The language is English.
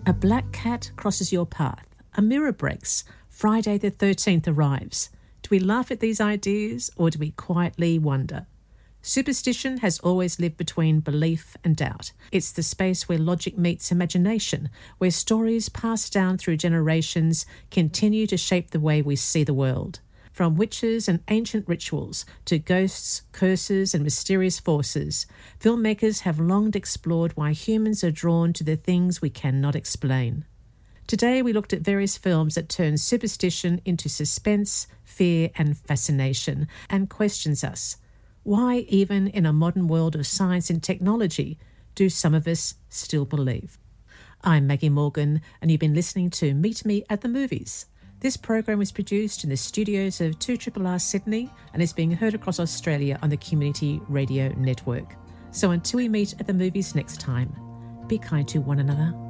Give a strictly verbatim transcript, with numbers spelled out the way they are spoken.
A black cat crosses your path. A mirror breaks. Friday the thirteenth arrives. Do we laugh at these ideas or do we quietly wonder? Superstition has always lived between belief and doubt. It's the space where logic meets imagination, where stories passed down through generations continue to shape the way we see the world. From witches and ancient rituals to ghosts, curses and mysterious forces, filmmakers have long explored why humans are drawn to the things we cannot explain. Today we looked at various films that turn superstition into suspense, fear and fascination, and questions us. Why, even in a modern world of science and technology, do some of us still believe? I'm Maggie Morgan, and you've been listening to Meet Me at the Movies. This program was produced in the studios of two R R R Sydney and is being heard across Australia on the Community Radio Network. So until we meet at the movies next time, be kind to one another.